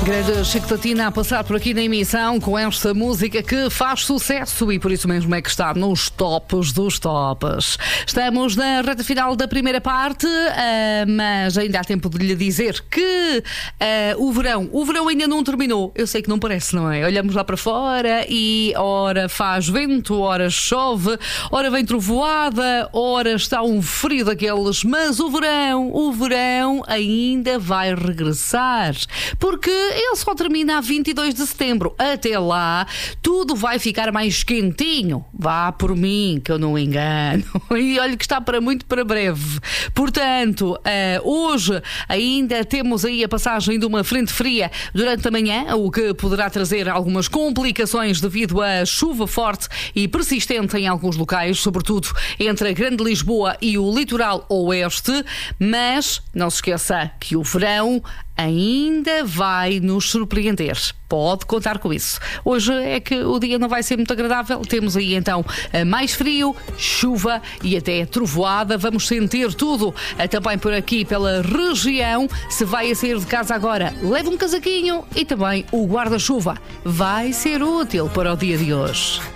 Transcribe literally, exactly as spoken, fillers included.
Grande Chico Tatina a passar por aqui na emissão com esta música que faz sucesso e por isso mesmo é que está nos tops dos tops. Estamos na reta final da primeira parte, uh, mas ainda há tempo de lhe dizer que uh, o verão, o verão ainda não terminou. Eu sei que não parece, não é? Olhamos lá para fora e ora faz vento, ora chove, ora vem trovoada, ora está um frio daqueles, mas o verão, o verão ainda vai regressar, porque ele só termina a vinte e dois de setembro. Até lá, tudo vai ficar mais quentinho. Vá por mim, que eu não engano. E olha que está para muito para breve. Portanto, uh, hoje ainda temos aí a passagem de uma frente fria durante a manhã, o que poderá trazer algumas complicações devido à chuva forte e persistente em alguns locais, sobretudo entre a Grande Lisboa e o litoral oeste. Mas não se esqueça que o verão ainda vai nos surpreender. Pode contar com isso. Hoje é que o dia não vai ser muito agradável. Temos aí então mais frio, chuva e até trovoada. Vamos sentir tudo também por aqui pela região. Se vai a sair de casa agora, leve um casaquinho e também o guarda-chuva. Vai ser útil para o dia de hoje.